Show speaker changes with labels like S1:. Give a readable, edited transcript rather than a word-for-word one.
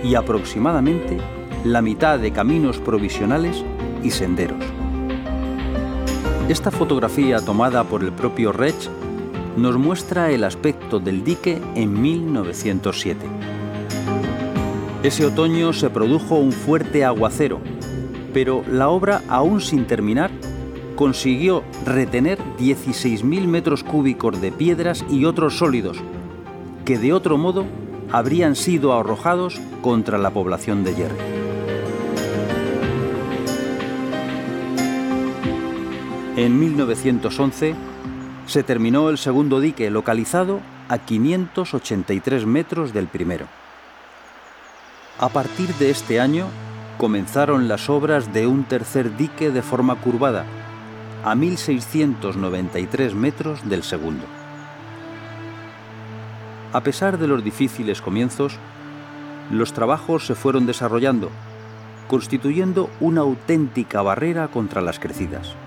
S1: y aproximadamente la mitad de caminos provisionales y senderos. Esta fotografía tomada por el propio Reig nos muestra el aspecto del dique en 1907. Ese otoño se produjo un fuerte aguacero, pero la obra, aún sin terminar, consiguió retener 16.000 metros cúbicos de piedras y otros sólidos, que de otro modo habrían sido arrojados contra la población de Yerri. En 1911 se terminó el segundo dique, localizado a 583 metros del primero. A partir de este año comenzaron las obras de un tercer dique de forma curvada, a 1.693 metros del segundo. A pesar de los difíciles comienzos, los trabajos se fueron desarrollando, constituyendo una auténtica barrera contra las crecidas.